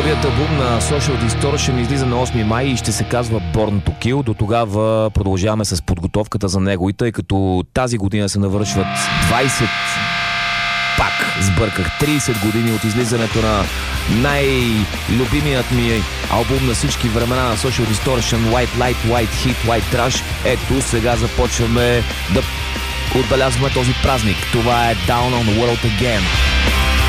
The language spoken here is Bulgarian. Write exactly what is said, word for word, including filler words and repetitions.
Новият албум на Social Distortion излиза на осми май и ще се казва Born to Kill. До тогава продължаваме с подготовката за него и тъй като тази година се навършват двайсет, пак сбърках, трийсет години от излизането на най-любимият ми албум на всички времена на Social Distortion, White Light, White Heat, White Trash. Ето сега започваме да отбелязваме този празник. Това е Down on the World Again.